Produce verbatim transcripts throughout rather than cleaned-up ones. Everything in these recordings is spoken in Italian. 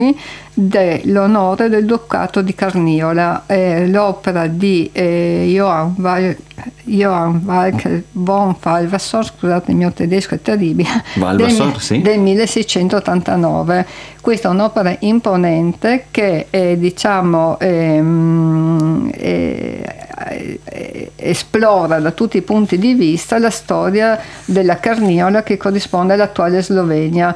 dell'onore del Ducato di Carniola, è l'opera di eh, Johann, Val- Johann Walker von Valvassor, scusate il mio tedesco è terribile, Valvassor, del, sì. del milleseicentottantanove. Questa è un'opera imponente che è, diciamo, ehm, è, è, esplora da tutti i punti di vista la storia della Carniola che corrisponde all'attuale Slovenia.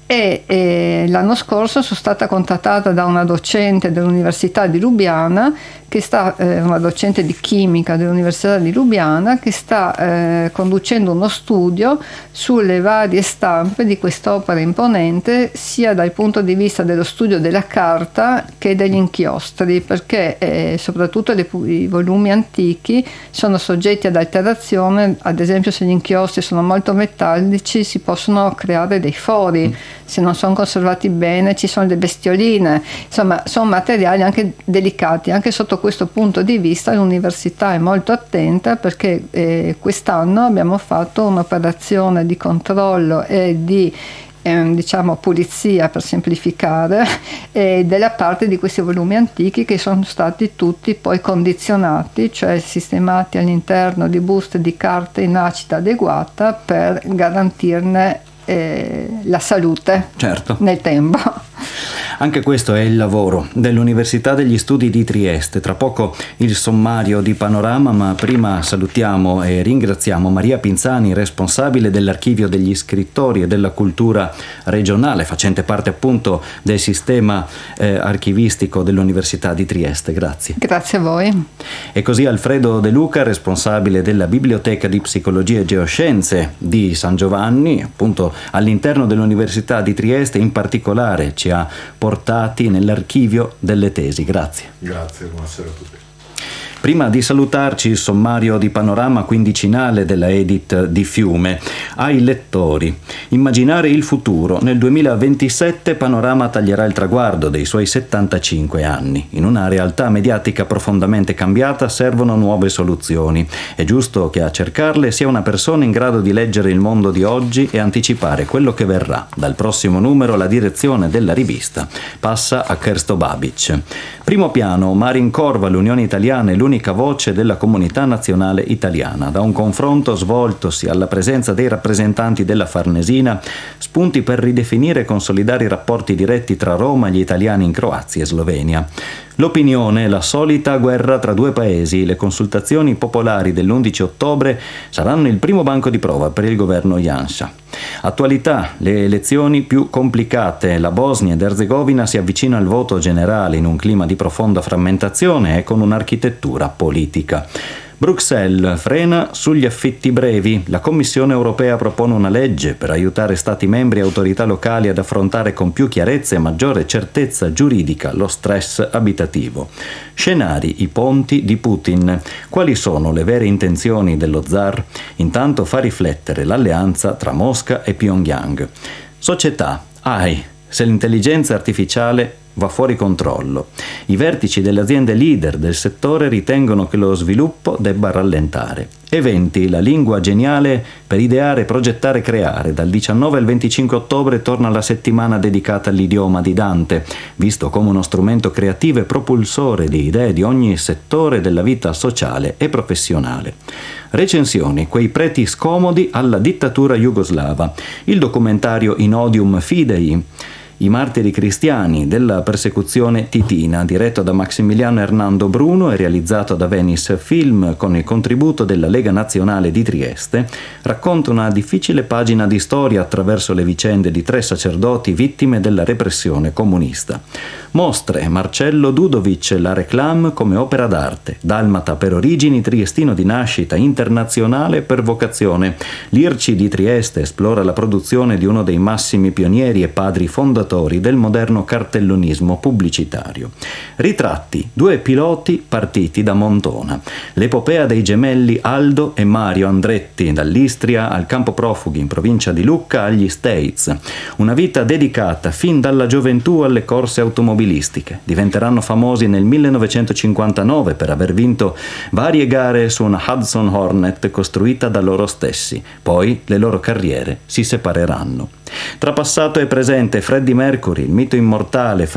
E eh, l'anno scorso sono stata contattata da una docente dell'Università di Lubiana, che sta, eh, una docente di chimica dell'Università di Lubiana, che sta eh, conducendo uno studio sulle varie stampe di quest'opera imponente, sia dal punto di vista dello studio della carta che degli inchiostri, perché eh, soprattutto le, i volumi antichi sono soggetti ad alterazione. Ad esempio, se gli inchiostri sono molto metallici si possono creare dei fori, se non sono conservati bene ci sono le bestioline, insomma sono materiali anche delicati. Anche sotto questo punto di vista l'università è molto attenta, perché eh, quest'anno abbiamo fatto un'operazione di controllo e di eh, diciamo pulizia, per semplificare, eh, della parte di questi volumi antichi, che sono stati tutti poi condizionati, cioè sistemati all'interno di buste di carte in acida adeguata per garantirne Eh, la salute, certo, nel tempo. Anche questo è il lavoro dell'Università degli Studi di Trieste. Tra poco il sommario di Panorama, ma prima salutiamo e ringraziamo Maria Pinzani, responsabile dell'Archivio degli Scrittori e della Cultura regionale, facente parte appunto del sistema eh, archivistico dell'Università di Trieste. Grazie. Grazie a voi. E così Alfredo De Luca, responsabile della Biblioteca di Psicologia e Geoscienze di San Giovanni, appunto all'interno dell'Università di Trieste, in particolare ci ha portati nell'archivio delle tesi. Grazie. Grazie, buonasera a tutti. Prima di salutarci, il sommario di Panorama quindicinale della Edit di Fiume. Ai lettori: immaginare il futuro. Nel duemilaventisette Panorama taglierà il traguardo dei suoi settantacinque anni. In una realtà mediatica profondamente cambiata servono nuove soluzioni. È giusto che a cercarle sia una persona in grado di leggere il mondo di oggi e anticipare quello che verrà. Dal prossimo numero la direzione della rivista passa a Krsto Babic. Primo piano, Marin Corva, l'Unione Italiana e l'unica voce della comunità nazionale italiana. Da un confronto svoltosi alla presenza dei rappresentanti della Farnesina, spunti per ridefinire e consolidare i rapporti diretti tra Roma e gli italiani in Croazia e Slovenia. L'opinione, la solita guerra tra due paesi. Le consultazioni popolari dell'undici ottobre saranno il primo banco di prova per il governo Janša. Attualità, le elezioni più complicate. La Bosnia ed Erzegovina si avvicina al voto generale in un clima di profonda frammentazione e con un'architettura politica. Bruxelles frena sugli affitti brevi. La Commissione europea propone una legge per aiutare Stati membri e autorità locali ad affrontare con più chiarezza e maggiore certezza giuridica lo stress abitativo. Scenari, i ponti di Putin. Quali sono le vere intenzioni dello zar? Intanto fa riflettere l'alleanza tra Mosca e Pyongyang. Società, A I, se l'intelligenza artificiale va fuori controllo. I vertici delle aziende leader del settore ritengono che lo sviluppo debba rallentare. Eventi, la lingua geniale per ideare, progettare e creare. Dal diciannove al venticinque ottobre torna la settimana dedicata all'idioma di Dante, visto come uno strumento creativo e propulsore di idee di ogni settore della vita sociale e professionale. Recensioni, quei preti scomodi alla dittatura jugoslava. Il documentario In Odium Fidei, I martiri cristiani della persecuzione titina, diretto da Maximiliano Hernando Bruno e realizzato da Venice Film con il contributo della Lega Nazionale di Trieste, racconta una difficile pagina di storia attraverso le vicende di tre sacerdoti vittime della repressione comunista. Mostre, Marcello Dudovic, La Réclame come opera d'arte, dalmata per origini, triestino di nascita, internazionale per vocazione. L'I R C I di Trieste esplora la produzione di uno dei massimi pionieri e padri fondatori del moderno cartellonismo pubblicitario. Ritratti, due piloti partiti da Montona. L'epopea dei gemelli Aldo e Mario Andretti, dall'Istria al campo profughi in provincia di Lucca agli States. Una vita dedicata fin dalla gioventù alle corse automobilistiche. Diventeranno famosi nel millenovecentocinquantanove per aver vinto varie gare su una Hudson Hornet costruita da loro stessi. Poi le loro carriere si separeranno. Tra passato e presente, Freddie Mercury, il mito immortale